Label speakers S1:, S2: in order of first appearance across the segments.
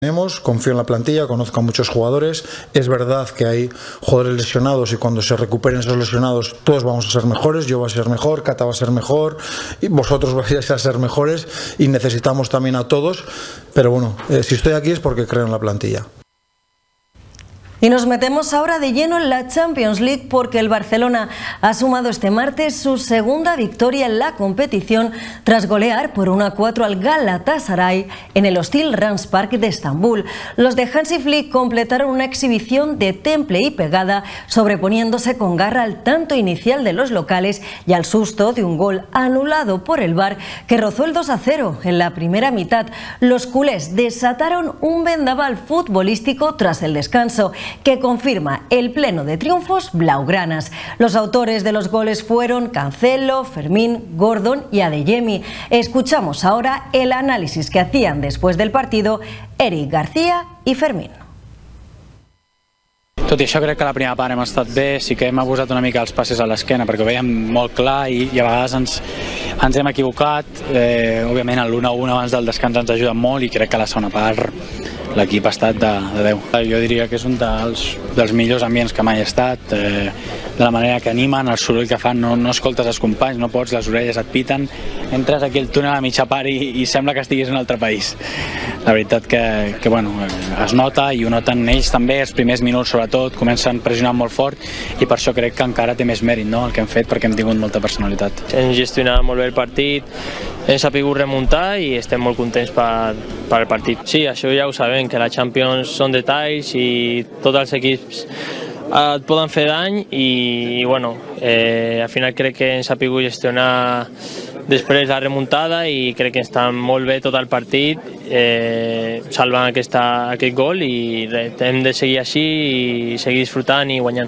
S1: Confío en la plantilla, conozco a muchos jugadores. Es verdad que hay jugadores lesionados y cuando se recuperen esos lesionados todos vamos a ser mejores. Yo voy a ser mejor, Cata va a ser mejor y vosotros vais a ser mejores y necesitamos también a todos. Pero bueno, si estoy aquí es porque creo en la plantilla.
S2: Y nos metemos ahora de lleno en la Champions League porque el Barcelona ha sumado este martes su segunda victoria en la competición tras golear por 1-4 al Galatasaray en el hostil Rams Park de Estambul. Los de Hansi Flick completaron una exhibición de temple y pegada, sobreponiéndose con garra al tanto inicial de los locales y al susto de un gol anulado por el VAR que rozó el 2-0 en la primera mitad. Los culés desataron un vendaval futbolístico tras el descanso, que confirma el pleno de triunfos blaugranas. Los autores de los goles fueron Cancelo, Fermín, Gordon y Adeyemi. Escuchamos ahora el análisis que hacían después del partido Eric García y Fermín.
S3: Tot i això crec que la primera part hem estat bé, sí que hem abusat una mica els passes a l'esquena perquè ho veiem molt clar i a vegades ens hem equivocat. Òbviament el 1-1 abans del descans ens ajuda molt i crec que la segona part l'equip ha estat de 10. Jo diria que és un dels millors ambients que mai he estat, de la manera que animen, el soroll que fan, no escoltes els companys, no pots, les orelles et piten, entres aquí al túnel a mitja part i sembla que estiguis en un altre país. La veritat que bueno, es nota i ho noten ells també, els primers minuts sobretot, comencen pressionant molt fort i per això crec que encara té més mèrit, no?, el que hem fet perquè hem tingut molta personalitat.
S4: Hem gestionat molt bé el partit, hem sabut remuntar i estem molt contents per el partit. Sí, això ja ho sabem, que la Champions són detalls i tots els equips et poden fer dany i bueno, al final crec que hem sabut gestionar després la remuntada i crec que està molt bé tot el partit, salvant aquest gol i hem de seguir així i seguir disfrutant i guanyant.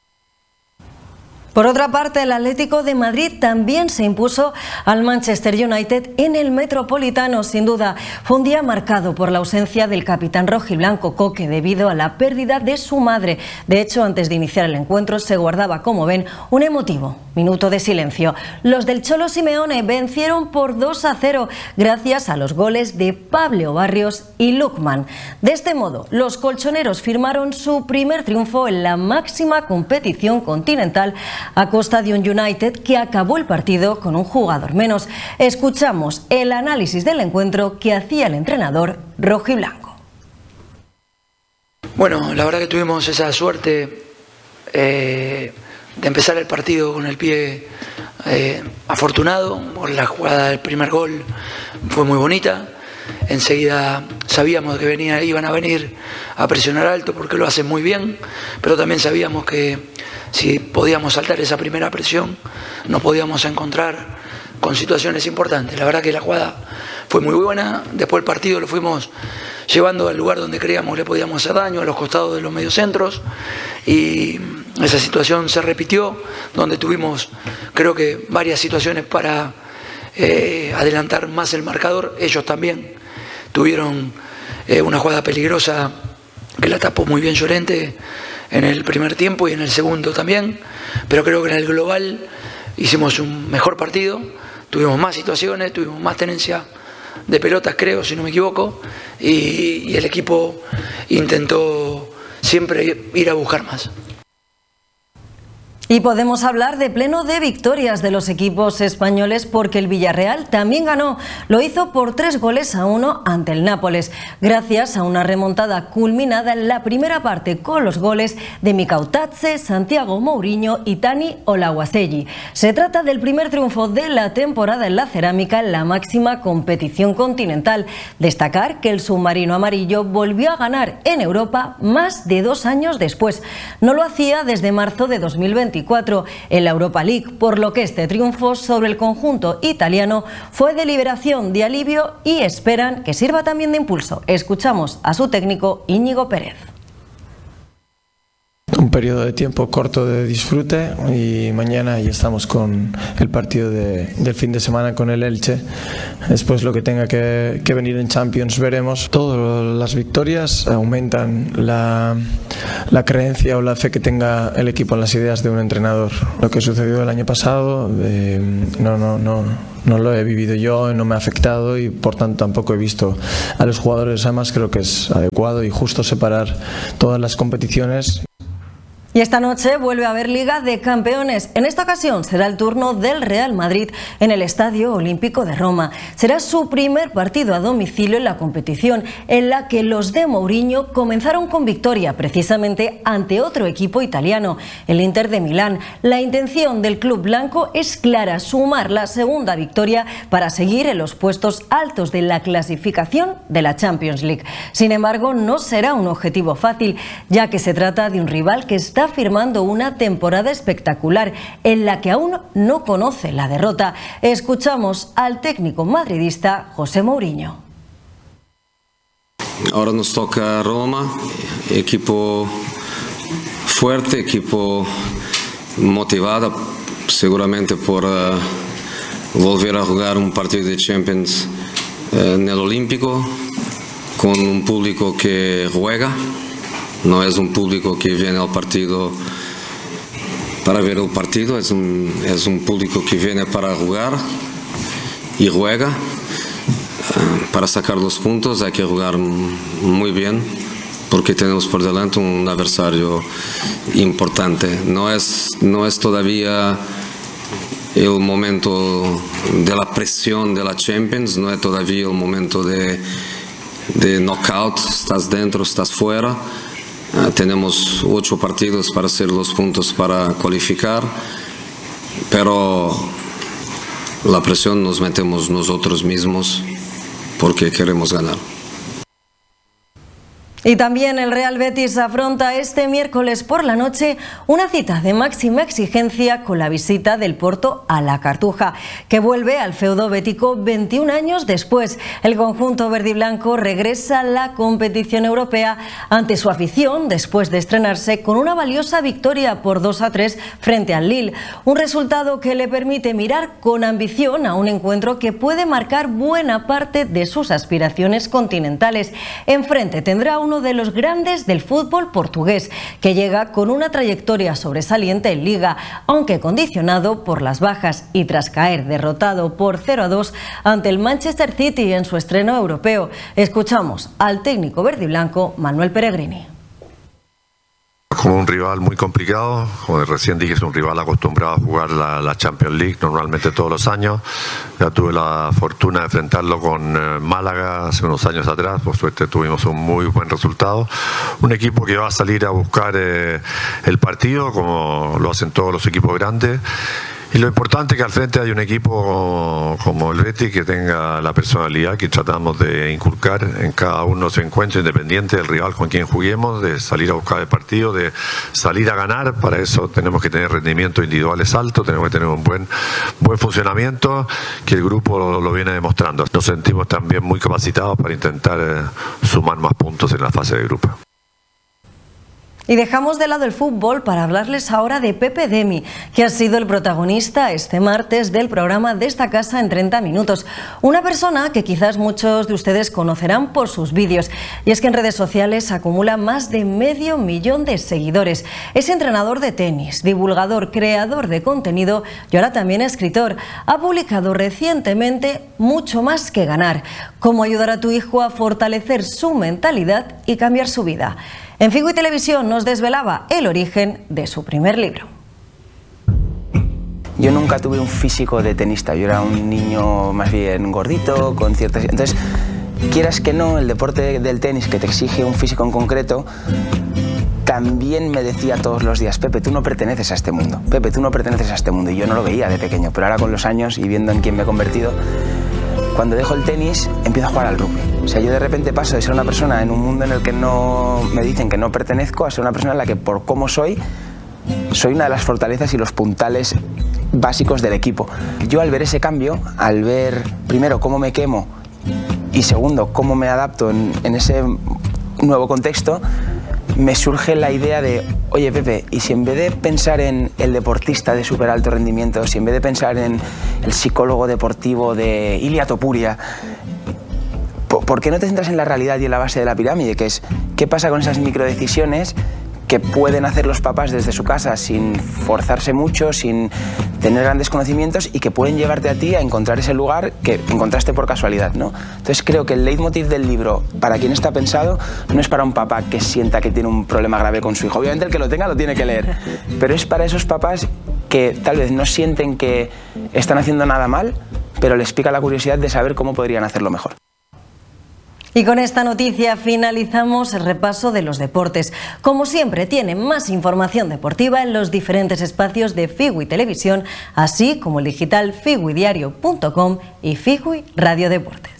S2: Por otra parte, el Atlético de Madrid también se impuso al Manchester United en el Metropolitano. Sin duda, fue un día marcado por la ausencia del capitán rojiblanco Coque debido a la pérdida de su madre. De hecho, antes de iniciar el encuentro se guardaba, como ven, un emotivo minuto de silencio. Los del Cholo Simeone vencieron por 2-0 gracias a los goles de Pablo Barrios y Lookman. De este modo, los colchoneros firmaron su primer triunfo en la máxima competición continental a costa de un United que acabó el partido con un jugador menos. Escuchamos el análisis del encuentro que hacía el entrenador rojiblanco.
S5: Bueno, la verdad que tuvimos esa suerte de empezar el partido con el pie afortunado por la jugada del primer gol, fue muy bonita. Enseguida sabíamos que iban a venir a presionar alto porque lo hacen muy bien, pero también sabíamos que si podíamos saltar esa primera presión nos podíamos encontrar con situaciones importantes. La verdad que la jugada fue muy buena, después el partido lo fuimos llevando al lugar donde creíamos le podíamos hacer daño, a los costados de los mediocentros, y esa situación se repitió, donde tuvimos creo que varias situaciones para adelantar más el marcador. Ellos también tuvieron una jugada peligrosa que la tapó muy bien Llorente en el primer tiempo y en el segundo también, pero creo que en el global hicimos un mejor partido, tuvimos más situaciones, tuvimos más tenencia de pelotas, creo, si no me equivoco, y el equipo intentó siempre ir a buscar más.
S2: Y podemos hablar de pleno de victorias de los equipos españoles porque el Villarreal también ganó. Lo hizo por 3-1 ante el Nápoles, gracias a una remontada culminada en la primera parte con los goles de Mikautadze, Santiago Mourinho y Tani Olajuasegui. Se trata del primer triunfo de la temporada en la cerámica en la máxima competición continental. Destacar que el submarino amarillo volvió a ganar en Europa más de 2 años después. No lo hacía desde marzo de 2024 en la Europa League, por lo que este triunfo sobre el conjunto italiano fue de liberación, de alivio y esperan que sirva también de impulso. Escuchamos a su técnico Íñigo Pérez.
S6: periodo de tiempo corto de disfrute y mañana ya estamos con el partido del fin de semana con el Elche. Después lo que tenga que venir en Champions veremos. Todas las victorias aumentan la creencia o la fe que tenga el equipo en las ideas de un entrenador. Lo que sucedió el año pasado no lo he vivido yo, no me ha afectado y por tanto tampoco he visto a los jugadores. Además creo que es adecuado y justo separar todas las competiciones.
S2: Y esta noche vuelve a haber Liga de Campeones. En esta ocasión será el turno del Real Madrid en el Estadio Olímpico de Roma. Será su primer partido a domicilio en la competición, en la que los de Mourinho comenzaron con victoria, precisamente ante otro equipo italiano, el Inter de Milán. La intención del club blanco es clara: sumar la segunda victoria para seguir en los puestos altos de la clasificación de la Champions League. Sin embargo, no será un objetivo fácil, ya que se trata de un rival que está firmando una temporada espectacular en la que aún no conoce la derrota. Escuchamos al técnico madridista José Mourinho.
S7: Ahora nos toca Roma, equipo fuerte, equipo motivado seguramente por volver a jugar un partido de Champions en el Olímpico, con un público que juega. No es un público que viene al partido para ver el partido, es un público que viene para jugar y juega. Para sacar los puntos hay que jugar muy bien, porque tenemos por delante un adversario importante. No es todavía el momento de la presión de la Champions, no es todavía el momento de knockout, estás dentro, estás fuera. Tenemos 8 partidos para hacer los puntos para cualificar, pero la presión nos metemos nosotros mismos porque queremos ganar.
S2: Y también el Real Betis afronta este miércoles por la noche una cita de máxima exigencia con la visita del Porto a la Cartuja, que vuelve al feudo bético 21 años después. El conjunto verdiblanco regresa a la competición europea ante su afición después de estrenarse con una valiosa victoria por 2-3 frente al Lille. Un resultado que le permite mirar con ambición a un encuentro que puede marcar buena parte de sus aspiraciones continentales. Enfrente tendrá uno de los grandes del fútbol portugués, que llega con una trayectoria sobresaliente en Liga, aunque condicionado por las bajas y tras caer derrotado por 0-2 ante el Manchester City en su estreno europeo. Escuchamos al técnico verdiblanco Manuel Pellegrini.
S8: Como un rival muy complicado, como recién dije, es un rival acostumbrado a jugar la Champions League normalmente todos los años. Ya tuve la fortuna de enfrentarlo con Málaga hace unos años atrás, por suerte tuvimos un muy buen resultado. Un equipo que va a salir a buscar el partido, como lo hacen todos los equipos grandes. Y lo importante es que al frente hay un equipo como el Betis que tenga la personalidad que tratamos de inculcar en cada uno de los encuentros, independiente del rival con quien juguemos, de salir a buscar el partido, de salir a ganar. Para eso tenemos que tener rendimientos individuales altos, tenemos que tener un buen funcionamiento, que el grupo lo viene demostrando. Nos sentimos también muy capacitados para intentar sumar más puntos en la fase de grupo.
S2: Y dejamos de lado el fútbol para hablarles ahora de Pepe Demi, que ha sido el protagonista este martes del programa de esta casa en 30 minutos. Una persona que quizás muchos de ustedes conocerán por sus vídeos, y es que en redes sociales acumula más de 500.000 de seguidores. Es entrenador de tenis, divulgador, creador de contenido y ahora también escritor. Ha publicado recientemente Mucho más que ganar: cómo ayudar a tu hijo a fortalecer su mentalidad y cambiar su vida. En Figo y Televisión nos desvelaba el origen de su primer libro.
S9: Yo nunca tuve un físico de tenista, yo era un niño más bien gordito, con ciertas... Entonces, quieras que no, el deporte del tenis, que te exige un físico en concreto, también me decía todos los días: Pepe, tú no perteneces a este mundo, Pepe, tú no perteneces a este mundo. Y yo no lo veía de pequeño, pero ahora con los años y viendo en quién me he convertido, cuando dejo el tenis, empiezo a jugar al rugby. O sea, yo de repente paso de ser una persona en un mundo en el que no me dicen que no pertenezco a ser una persona en la que, por cómo soy una de las fortalezas y los puntales básicos del equipo. Yo, al ver ese cambio, al ver primero cómo me quemo y segundo cómo me adapto en ese nuevo contexto, me surge la idea de, oye Pepe, ¿y si en vez de pensar en el deportista de súper alto rendimiento, si en vez de pensar en el psicólogo deportivo de Ilia Topuria, ¿por qué no te centras en la realidad y en la base de la pirámide? Que es, ¿qué pasa con esas microdecisiones que pueden hacer los papás desde su casa sin forzarse mucho, sin tener grandes conocimientos y que pueden llevarte a ti a encontrar ese lugar que encontraste por casualidad, ¿no? Entonces creo que el leitmotiv del libro, para quien está pensado, no es para un papá que sienta que tiene un problema grave con su hijo. Obviamente el que lo tenga lo tiene que leer, pero es para esos papás que tal vez no sienten que están haciendo nada mal, pero les pica la curiosidad de saber cómo podrían hacerlo mejor.
S2: Y con esta noticia finalizamos el repaso de los deportes. Como siempre, tienen más información deportiva en los diferentes espacios de Figui Televisión, así como el digital figuidiario.com y Figui Radio Deportes.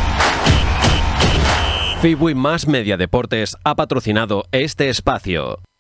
S10: Figui Más Media Deportes ha patrocinado este espacio.